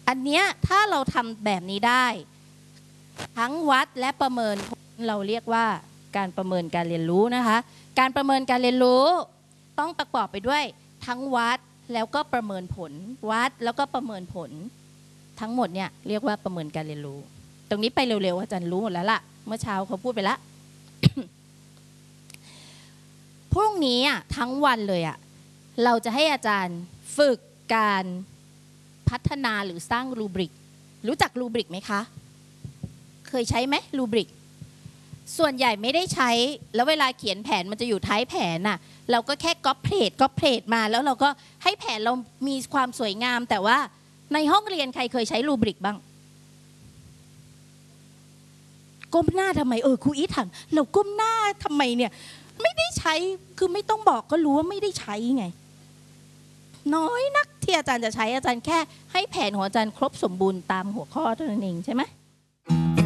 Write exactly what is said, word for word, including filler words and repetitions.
อันเนี้ยถ้าเราทำแบบนี้ได้ทั้งวัดและประเมินเราเรียกว่าการประเมินการเรียนรู้นะคะการประเมินการเรียนรู้ต้องประกอบไปด้วยทั้งวัดแล้วก็ประเมินผลวัดแล้วก็ประเมินผลทั้งหมดเนี่ยเรียกว่าประเมินการเรียนรู้ตรงนี้ไปเร็วๆอาจารย์รู้หมดแล้วล่ะเมื่อเช้าเขาพูดไปแล้ว พรุ่งนี้อ่ะทั้งวันเลยอ่ะเราจะให้อาจารย์ฝึกการพัฒนาหรือสร้างรูบริกรู้จักรูบริกไหมคะเคยใช้ไหมรูบริกส่วนใหญ่ไม่ได้ใช้แล้วเวลาเขียนแผนมันจะอยู่ท้ายแผนน่ะเราก็แค่ก๊อปเพลทก๊อปเพลทมาแล้วเราก็ให้แผนเรามีความสวยงามแต่ว่าในห้องเรียนใครเคยใช้รูบริกบ้างก้มหน้าทำไมเออครูอีทถามเราก้มหน้าทำไมเนี่ยไม่ได้ใช้คือไม่ต้องบอกก็รู้ว่าไม่ได้ใช้ไงน้อยนักที่อาจารย์จะใช้อาจารย์แค่ให้แผนของอาจารย์ครบสมบูรณ์ตามหัวข้อเท่านั้นเองใช่ไหม